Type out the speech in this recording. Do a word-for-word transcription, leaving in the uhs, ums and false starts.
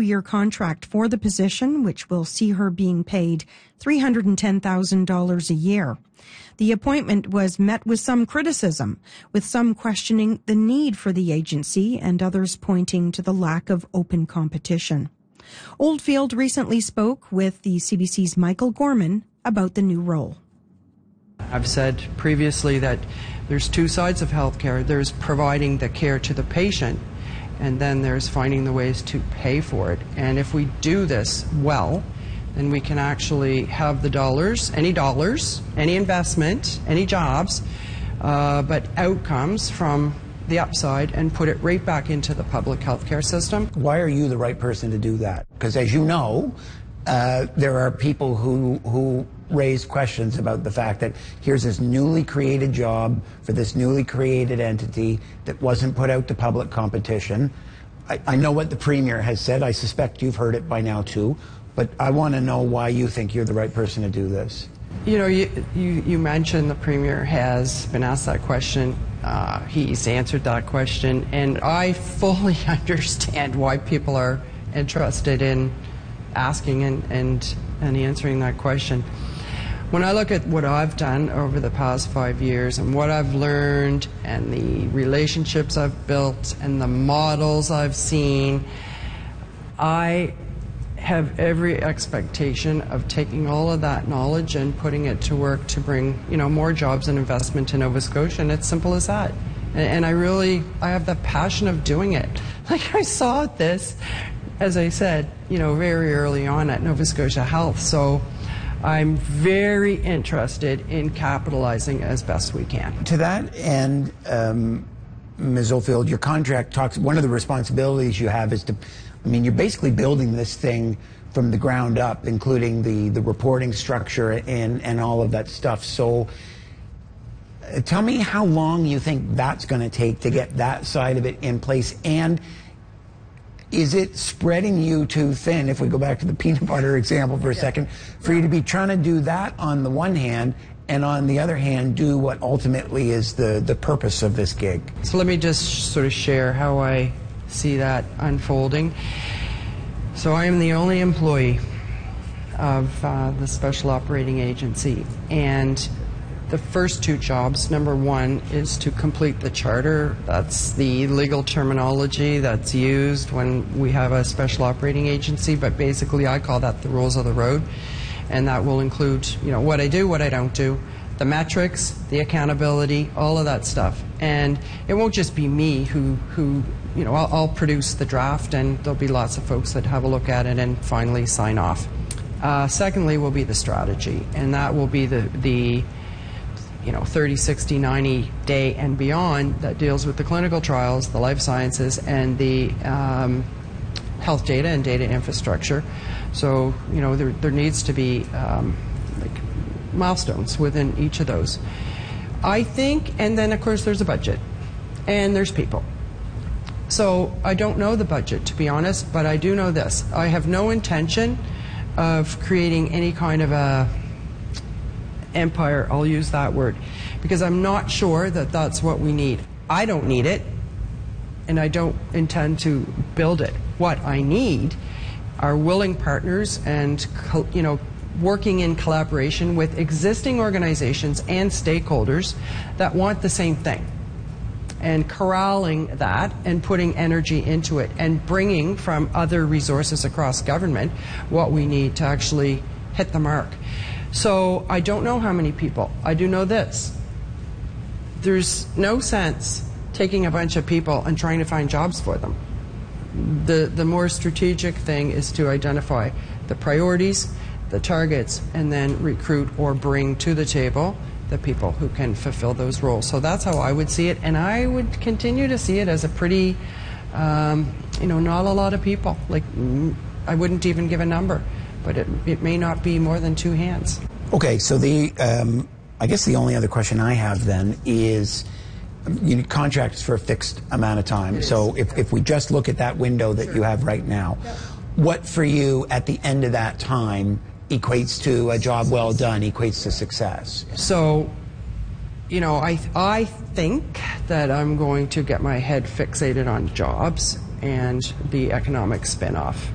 two-year contract for the position, which will see her being paid three hundred ten thousand dollars a year. The appointment was met with some criticism, with some questioning the need for the agency and others pointing to the lack of open competition. Oldfield recently spoke with the C B C's Michael Gorman about the new role. I've said previously that there's two sides of healthcare. There's providing the care to the patient, and then there's finding the ways to pay for it. And if we do this well, then we can actually have the dollars, any dollars, any investment, any jobs, uh, but outcomes from the upside and put it right back into the public healthcare system. Why are you the right person to do that? Because as you know, uh, there are people who, who raise questions about the fact that here's this newly created job for this newly created entity that wasn't put out to public competition. I, I know what the Premier has said. I suspect you've heard it by now too. But I want to know why you think you're the right person to do this. You know, you, you, you mentioned the Premier has been asked that question. Uh, he's answered that question. And I fully understand why people are interested in asking and, and, and answering that question. When I look at what I've done over the past five years and what I've learned and the relationships I've built and the models I've seen, I have every expectation of taking all of that knowledge and putting it to work to bring, you know, more jobs and investment to Nova Scotia, and it's simple as that. And, and I really, I have the passion of doing it. Like I saw this, as I said, you know, very early on at Nova Scotia Health, so I'm very interested in capitalizing as best we can. To that end, um, Miz Oldfield, your contract talks, one of the responsibilities you have is to, I mean, you're basically building this thing from the ground up, including the, the reporting structure and, and all of that stuff. So uh, tell me how long you think that's going to take to get that side of it in place. And is it spreading you too thin, if we go back to the peanut butter example for a second, for you to be trying to do that on the one hand, and on the other hand, do what ultimately is the, the purpose of this gig? So let me just sort of share how I see that unfolding. So I am the only employee of uh, the Special Operating Agency, and the first two jobs, number one is to complete the charter. That's the legal terminology that's used when we have a Special Operating Agency, but basically I call that the rules of the road, and that will include, you know, what I do, what I don't do, the metrics, the accountability, all of that stuff. And it won't just be me who, who you know, I'll, I'll produce the draft, and there'll be lots of folks that have a look at it and finally sign off. Uh, secondly will be the strategy, and that will be the, the you know, thirty, sixty, ninety day and beyond that deals with the clinical trials, the life sciences, and the um, health data and data infrastructure. So, you know, there, there needs to be um, like milestones within each of those. I think, and then of course there's a budget, and there's people. So I don't know the budget, to be honest, but I do know this. I have no intention of creating any kind of a empire, I'll use that word, because I'm not sure that that's what we need. I don't need it, and I don't intend to build it. What I need are willing partners and, you know, working in collaboration with existing organizations and stakeholders that want the same thing, and corralling that and putting energy into it and bringing from other resources across government what we need to actually hit the mark. So I don't know how many people. I do know this. There's no sense taking a bunch of people and trying to find jobs for them. The, the more strategic thing is to identify the priorities, the targets, and then recruit or bring to the table the people who can fulfill those roles. So that's how I would see it, and I would continue to see it as a pretty, um, you know, not a lot of people. Like, I wouldn't even give a number, but it, it may not be more than two hands. Okay, so the, um, I guess the only other question I have then is, you need contracts for a fixed amount of time. So if, if we just look at that window that you have right now, what for you at the end of that time equates to a job well done, equates to success? So, you know, I, I think that I'm going to get my head fixated on jobs and the economic spin-off.